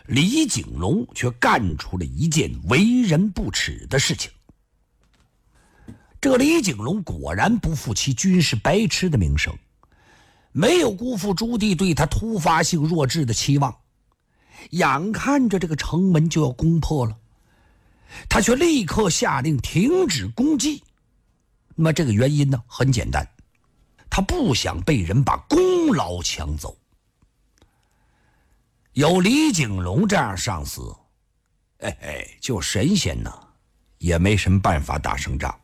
李景龙却干出了一件为人不齿的事情。这李景龙果然不负其军事白痴的名声，没有辜负朱棣对他突发性弱智的期望。眼看着这个城门就要攻破了，他却立刻下令停止攻击。那么这个原因呢，很简单，他不想被人把功劳抢走。有李景龙这样上司，就神仙呢也没什么办法打胜仗。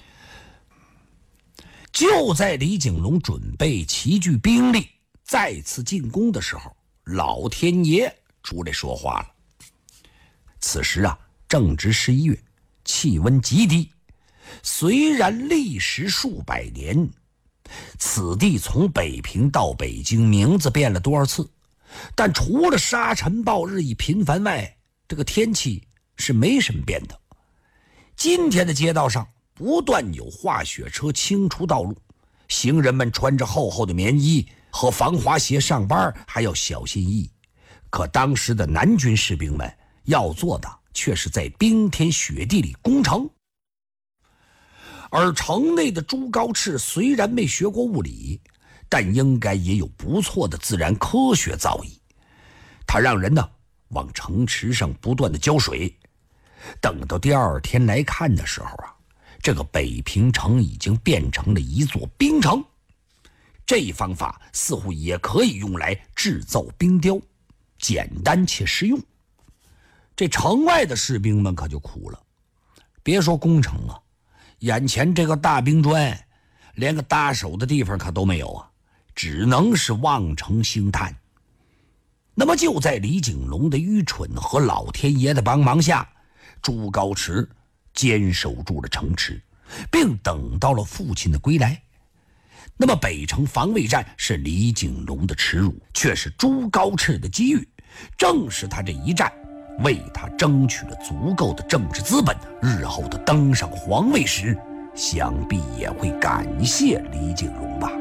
就在李景龙准备齐聚兵力再次进攻的时候，老天爷出来说话了。此时啊，正值11月，气温极低。虽然历时数百年，此地从北平到北京名字变了多少次，但除了沙尘暴日益频繁外，这个天气是没什么变的。今天的街道上不断有化雪车清除道路，行人们穿着厚厚的棉衣和防滑鞋上班还要小心翼翼。可当时的南军士兵们要做的却是在冰天雪地里攻城。而城内的朱高炽虽然没学过物理，但应该也有不错的自然科学造诣。他让人呢往城池上不断的浇水，等到第二天来看的时候啊，这个北平城已经变成了一座冰城。这一方法似乎也可以用来制造冰雕，简单且实用。这城外的士兵们可就苦了，别说攻城啊，眼前这个大冰砖连个搭手的地方可都没有啊，只能是望城兴叹。那么就在李景龙的愚蠢和老天爷的帮忙下，朱高炽坚守住了城池，并等到了父亲的归来。那么北城防卫战是李景龙的耻辱，却是朱高炽的机遇。正是他这一战，为他争取了足够的政治资本，日后他登上皇位时，想必也会感谢李景龙吧。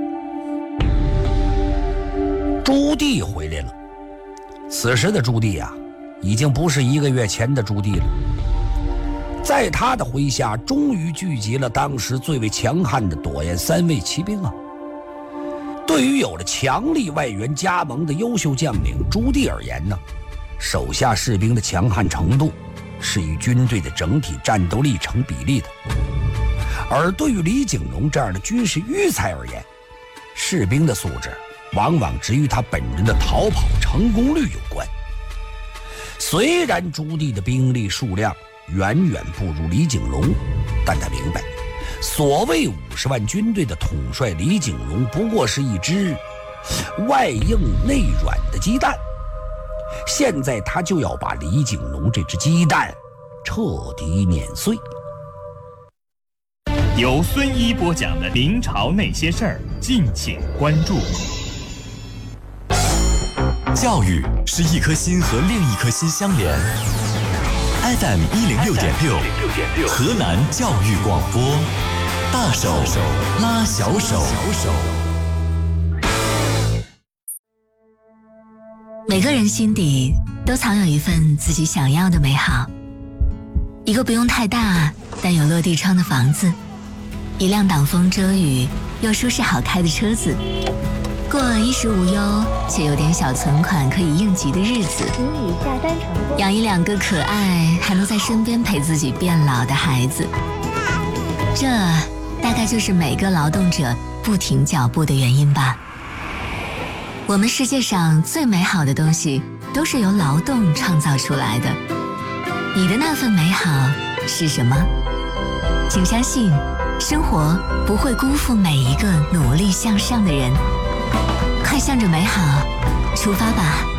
朱棣回来了。此时的朱棣啊，已经不是1个月前的朱棣了。在他的麾下，终于聚集了当时最为强悍的朵颜3位骑兵啊。对于有了强力外援加盟的优秀将领朱棣而言呢，手下士兵的强悍程度是与军队的整体战斗力成比例的。而对于李景龙这样的军事愚才而言，士兵的素质往往只与他本人的逃跑成功率有关。虽然朱棣的兵力数量远远不如李景龙，但他明白，所谓50万军队的统帅李景龙不过是一只外硬内软的鸡蛋。现在他就要把李景龙这只鸡蛋彻底碾碎。 由孙一播讲的明朝那些事儿，敬请关注。 教育是一颗心和另一颗心相连。FM 106.6，河南教育广播，大手拉小手。 每个人心底都藏有一份自己想要的美好，一个不用太大但有落地窗的房子，一辆挡风遮雨又舒适好开的车子，过衣食无忧且有点小存款可以应急的日子，养1、2个可爱还能在身边陪自己变老的孩子，这大概就是每个劳动者不停脚步的原因吧。我们世界上最美好的东西都是由劳动创造出来的，你的那份美好是什么？请相信，生活不会辜负每一个努力向上的人。快向着美好出发吧。